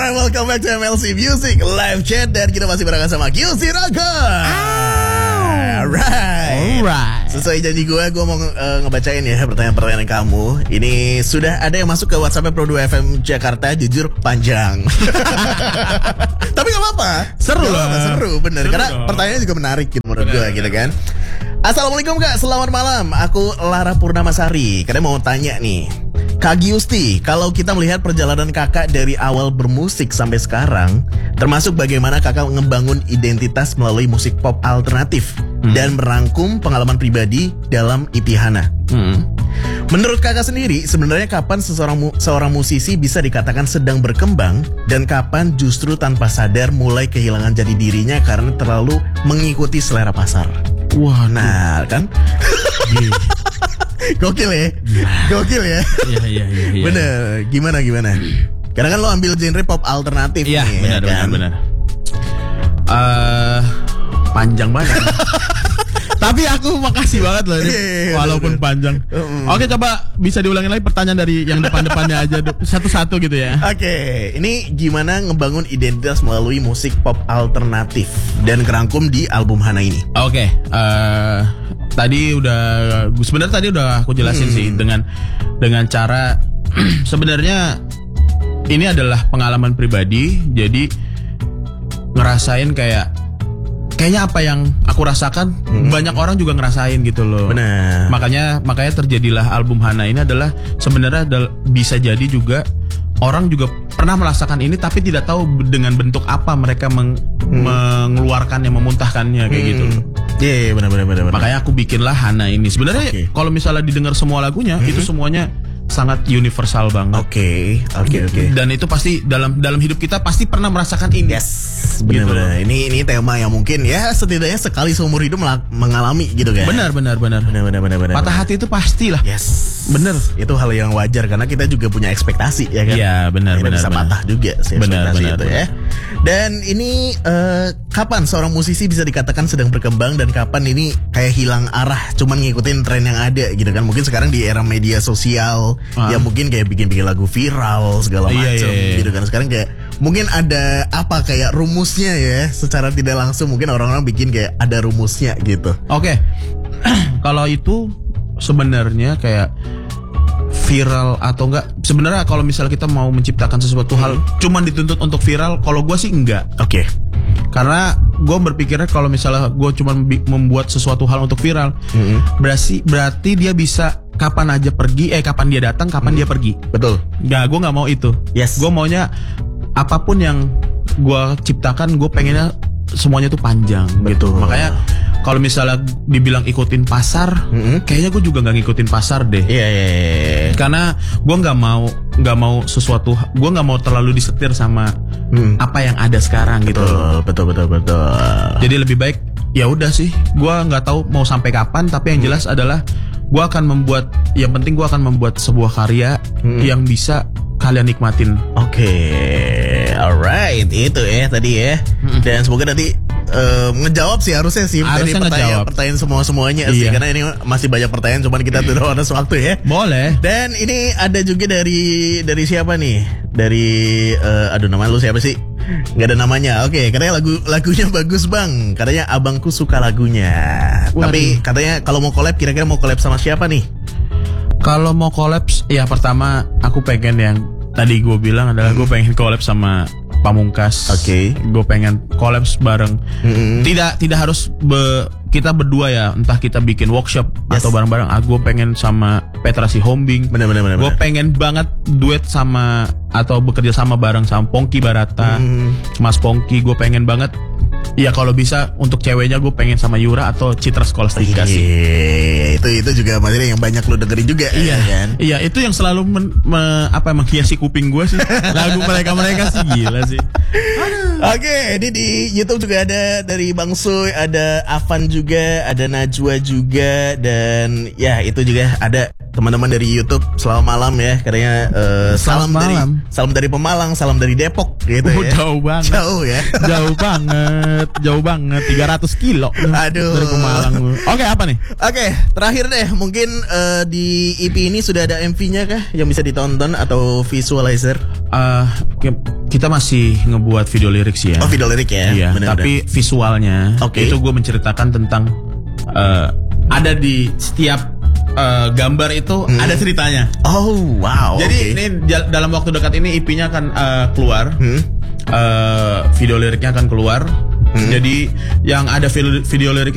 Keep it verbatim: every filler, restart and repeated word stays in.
Alright, welcome back to M L C Music Live Chat. Dan kita masih bareng sama Q C Raka. Alright. Alright. Sesuai janji gue, gue mau uh, ngebacain ya pertanyaan-pertanyaan kamu. Ini sudah ada yang masuk ke WhatsApp Pro dua F M Jakarta. Jujur panjang. Tapi gak apa-apa. Seru lah. Seru bener. Seru Karena dong. Pertanyaannya juga menarik gitu, menurut gue gitu kan. Assalamualaikum Kak, selamat malam. Aku Lara Purnamasari. Kadang mau tanya nih, Kak Giusti, kalau kita melihat perjalanan kakak dari awal bermusik sampai sekarang, termasuk bagaimana kakak ngebangun identitas melalui musik pop alternatif hmm. dan merangkum pengalaman pribadi dalam I P Hana. Hmm. Menurut kakak sendiri, sebenarnya kapan seseorang mu- seorang musisi bisa dikatakan sedang berkembang dan kapan justru tanpa sadar mulai kehilangan jati dirinya karena terlalu mengikuti selera pasar? Wah, nah kan? Gokil ya, gokil ya. Iya iya iya. Bener, gimana gimana? Karena kan lo ambil genre pop alternatif iya, nih. Benar ya kan? benar benar. Uh, panjang banget. Tapi aku makasih banget loh ini, yeah, walaupun bener. panjang. Mm. Oke, coba bisa diulangin lagi pertanyaan dari yang depan-depannya aja satu-satu gitu ya. Oke, ini gimana ngebangun identitas melalui musik pop alternatif dan kerangkum di album Hana ini? Oke, uh, tadi udah sebenarnya tadi udah aku jelasin hmm. sih dengan dengan cara sebenarnya ini adalah pengalaman pribadi, jadi ngerasain kayak kayaknya apa yang aku rasakan hmm. banyak orang juga ngerasain gitu loh. Benar. Makanya makanya terjadilah album Hana ini adalah sebenarnya adal, bisa jadi juga orang juga pernah merasakan ini tapi tidak tahu dengan bentuk apa mereka meng, hmm. mengeluarkannya, memuntahkannya kayak hmm. gitu loh. Iya, yeah, benar benar benar. Makanya aku bikinlah Hana ini. Sebenarnya okay. kalau misalnya didengar semua lagunya hmm. itu semuanya sangat universal banget. Oke, okay. oke okay, oke. Okay. Dan itu pasti dalam dalam hidup kita pasti pernah merasakan ini. Yes, benar-benar. Gitu. Ini ini tema yang mungkin ya setidaknya sekali seumur hidup mengalami gitu kan. Benar benar benar. Benar benar benar benar. Patah hati itu pastilah. Yes. Benar. Itu hal yang wajar karena kita juga punya ekspektasi ya kan. Iya benar kita benar. Bisa benar. patah juga sih benar, ekspektasi benar, itu benar. ya. Dan ini uh, kapan seorang musisi bisa dikatakan sedang berkembang dan kapan ini kayak hilang arah cuman ngikutin tren yang ada gitu kan. Mungkin sekarang di era media sosial ah. ya mungkin kayak bikin-bikin lagu viral segala macam iya, iya, iya. gitu kan. Sekarang kayak mungkin ada apa kayak rumusnya ya secara tidak langsung mungkin orang-orang bikin kayak ada rumusnya gitu. Oke. Okay. Kalau itu sebenarnya kayak viral atau enggak, sebenarnya kalau misalnya kita mau menciptakan sesuatu hmm. hal cuman dituntut untuk viral, kalau gue sih enggak. Oke. Okay. Karena gue berpikirnya kalau misalnya gue cuman membuat sesuatu hal untuk viral, hmm. berarti berarti dia bisa kapan aja pergi, eh kapan dia datang, kapan hmm. dia pergi. Betul. Nggak, gue nggak mau itu. Yes. Gue maunya apapun yang gue ciptakan, gue pengennya semuanya tuh panjang. Betul. Gitu. Makanya kalau misalnya dibilang ikutin pasar, mm-hmm. kayaknya gue juga nggak ngikutin pasar deh. Iya yeah, iya. Yeah, yeah. Karena gue nggak mau nggak mau sesuatu, gue nggak mau terlalu disetir sama mm. apa yang ada sekarang betul, gitu. Betul betul betul. Jadi lebih baik ya udah sih, gue nggak tahu mau sampai kapan, tapi yang jelas mm. adalah gue akan membuat, yang penting gue akan membuat sebuah karya mm. yang bisa kalian nikmatin. Oke, okay. Alright, itu ya tadi ya. Mm. Dan semoga nanti Uh, ngejawab sih harusnya sih harusnya dari pertanyaan, ngejawab. pertanyaan semua-semuanya Iya. sih. Karena ini masih banyak pertanyaan, cuman kita tidak ada waktu ya. Boleh. Dan ini ada juga dari dari siapa nih? Dari uh, aduh nama lu siapa sih? Gak ada namanya. Oke, okay, katanya lagu lagunya bagus bang. Katanya abangku suka lagunya. Waduh. Tapi katanya kalau mau collab, kira-kira mau collab sama siapa nih? Kalau mau collab, ya pertama aku pengen yang tadi gue bilang adalah hmm. gue pengen collab sama Pamungkas. Oke. Okay. Gue pengen collab bareng. Mm-hmm. Tidak tidak harus be, kita berdua ya. Entah kita bikin workshop yes. atau bareng-bareng. Ah, gue pengen sama Petra Sihombing. Benar-benar. Gue pengen banget duet sama atau bekerja sama bareng sama Pongki Barata, mm-hmm. Mas Pongki. Gue pengen banget. Ya kalau bisa untuk ceweknya gue pengen sama Yura atau Citra Scholastika sih. Itu itu juga materi yang banyak lo dengerin juga. Iya ya, kan? Iya itu yang selalu men, me, apa menghiasi kuping gue sih. Lagu mereka mereka sih gila sih. Oke, okay, ini di YouTube juga ada dari Bang Soy, ada Avan juga, ada Najwa juga, dan ya itu juga ada teman-teman dari YouTube. Selamat malam ya, katanya uh, salam malam. dari salam dari Pemalang, salam dari Depok. gitu Oh, ya. jauh banget. Jauh ya. Jauh banget, jauh banget, tiga ratus kilo. Aduh. Dari Pemalang. Oke, apa nih? Oke, terakhir deh, mungkin eh, di E P ini sudah ada M V-nya kah yang bisa ditonton atau visualizer? Eh, ki- kita masih ngebuat video lirik sih ya. Oh, video lirik ya. Iya, benar-benar. tapi visualnya Oke. itu gue menceritakan tentang eh, ada di setiap eh, gambar itu ada ceritanya. Oh, wow. Jadi oke. ini jal- dalam waktu dekat ini E P-nya akan eh, keluar. Hmm. Eh, video liriknya akan keluar. Jadi yang ada video, video lirik